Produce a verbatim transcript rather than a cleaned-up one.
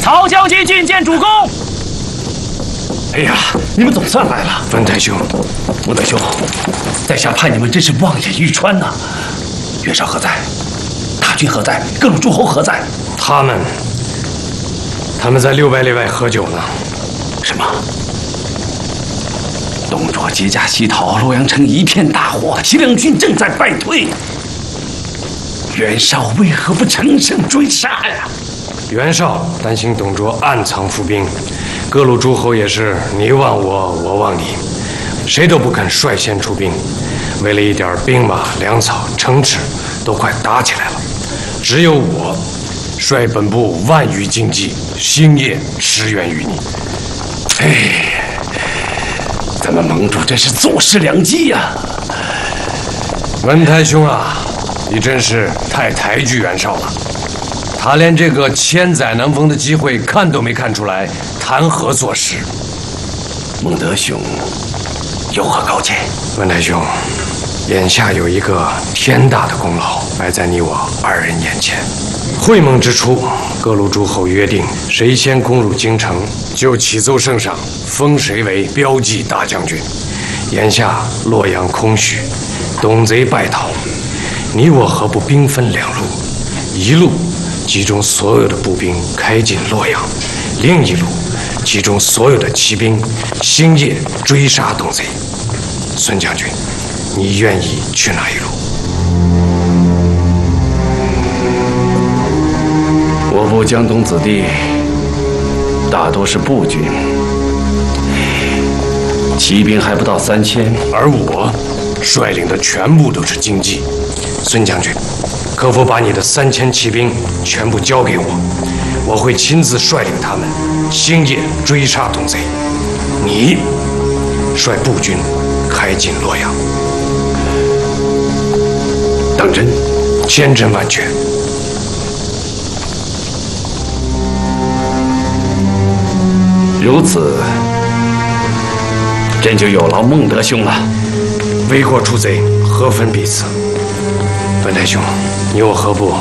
曹将军觐见主公。 哎呀，你们总算来了！ 文太兄， 穆德兄，在下怕你们真是望眼欲穿呐。袁绍何在？大军何在？各路诸侯何在？ 他们，他们在六百里外喝酒呢。 什么？董卓结驾西逃，洛阳城一片大火，西凉军正在败退。袁绍为何不乘胜追杀呀？ 袁绍担心董卓暗藏伏兵，各路诸侯也是你望我，我望你，谁都不肯率先出兵。为了一点兵马、粮草、城池，都快打起来了。只有我率本部万余精骑，星夜驰援于你。 哎，咱们盟主真是坐失良机呀！ 文太兄啊，你真是太抬举袁绍了。他连这个千载难逢的机会看都没看出来，谈何坐实？ 孟德兄有何高见？ 文太兄，眼下有一个天大的功劳摆在你我二人眼前。会盟之初，各路诸侯约定，谁先攻入京城，就启奏圣上，封谁为骠骑大将军。眼下洛阳空虚，董贼败逃，你我何不兵分两路，一路集中所有的步兵开进洛阳，另一路集中所有的骑兵星夜追杀董贼。孙将军，你愿意去哪一路？ 我部江东子弟大多是步军，骑兵还不到三千， 而我率领的全部都是精骑。孙将军，可否把你的三千骑兵全部交给我？我会亲自率领他们星夜追杀董贼。你率步军开进洛阳。 当真？ 千真万确。 如此，朕就有劳孟德兄了。 为国除贼，何分彼此？文太兄，你我何不